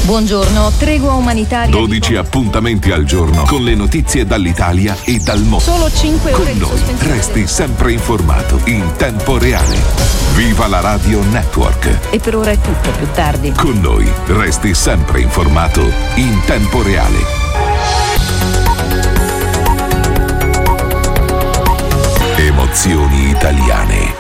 Buongiorno, tregua umanitaria. 12 appuntamenti al giorno con le notizie dall'Italia e dal mondo. Solo 5 ore con noi resti sempre informato in tempo reale. Viva la Radio Network. E per ora è tutto, più tardi. Con noi resti sempre informato in tempo reale. Emozioni italiane.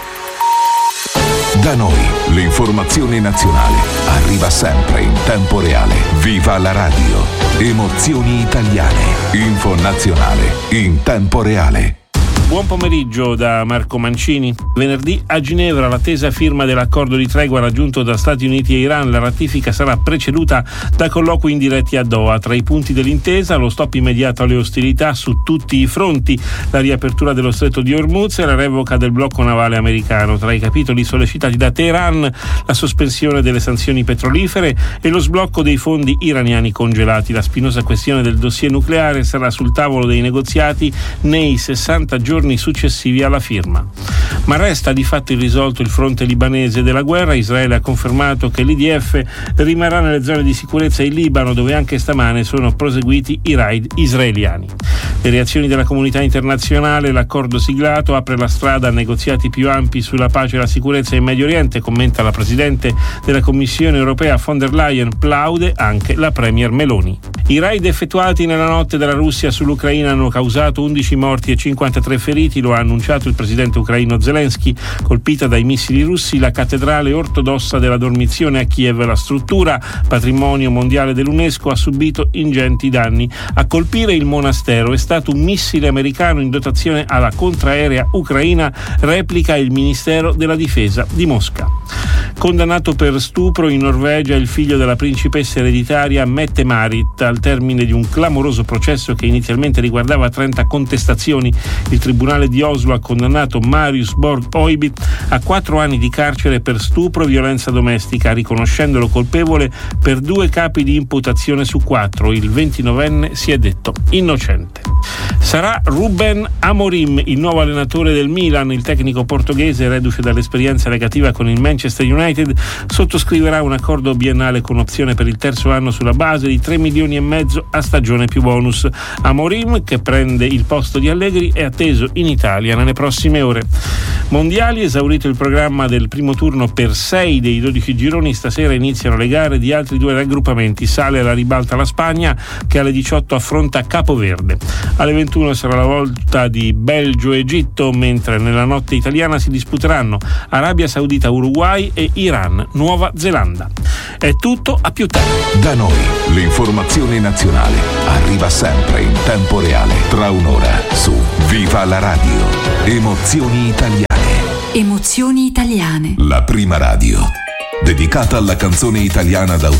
Da noi l'informazione nazionale arriva sempre in tempo reale. Viva la radio. Emozioni italiane. Info nazionale in tempo reale. Buon pomeriggio da Marco Mancini. Venerdì a Ginevra l'attesa firma dell'accordo di tregua raggiunto da Stati Uniti e Iran. La ratifica sarà preceduta da colloqui indiretti a Doha. Tra i punti dell'intesa lo stop immediato alle ostilità su tutti i fronti, la riapertura dello stretto di Hormuz e la revoca del blocco navale americano. Tra i capitoli sollecitati da Teheran la sospensione delle sanzioni petrolifere e lo sblocco dei fondi iraniani congelati. La spinosa questione del dossier nucleare sarà sul tavolo dei negoziati nei 60 giorni successivi alla firma. Ma resta di fatto irrisolto il fronte libanese della guerra. Israele ha confermato che l'IDF rimarrà nelle zone di sicurezza in Libano, dove anche stamane sono proseguiti i raid israeliani. Le reazioni della comunità internazionale: l'accordo siglato apre la strada a negoziati più ampi sulla pace e la sicurezza in Medio Oriente, commenta la Presidente della Commissione europea von der Leyen, plaude anche la Premier Meloni. I raid effettuati nella notte dalla Russia sull'Ucraina hanno causato 11 morti e 53 feriti, lo ha annunciato il presidente ucraino Zelensky. Colpita dai missili russi la cattedrale ortodossa della Dormizione a Kiev, la struttura patrimonio mondiale dell'UNESCO, ha subito ingenti danni. A colpire il monastero è stato un missile americano in dotazione alla contraerea ucraina, replica il Ministero della Difesa di Mosca. Condannato per stupro in Norvegia il figlio della principessa ereditaria Mette-Marit al termine di un clamoroso processo che inizialmente riguardava 30 contestazioni. Il tribunale di Oslo ha condannato Marius Borg Oiby a 4 anni di carcere per stupro e violenza domestica, riconoscendolo colpevole per 2 capi di imputazione su 4. Il 29enne si è detto innocente. Sarà Ruben Amorim il nuovo allenatore del Milan. Il tecnico portoghese, reduce dall'esperienza negativa con il Manchester United, sottoscriverà un accordo biennale con opzione per il terzo anno sulla base di 3,5 milioni a stagione più bonus. Amorim, che prende il posto di Allegri, è atteso in Italia nelle prossime ore. Mondiali, esaurito il programma del primo turno per 6 dei 12 gironi, stasera iniziano le gare di altri 2 raggruppamenti. Sale alla ribalta la Spagna, che alle 18 affronta Capoverde. Alle 21 sarà la volta di Belgio-Egitto, mentre nella notte italiana si disputeranno Arabia Saudita-Uruguay e Iran-Nuova Zelanda. È tutto, a più tardi. Da noi l'informazione nazionale arriva sempre in tempo reale. Tra un'ora su Viva la Radio. Emozioni italiane. Emozioni italiane. La prima radio dedicata alla canzone italiana da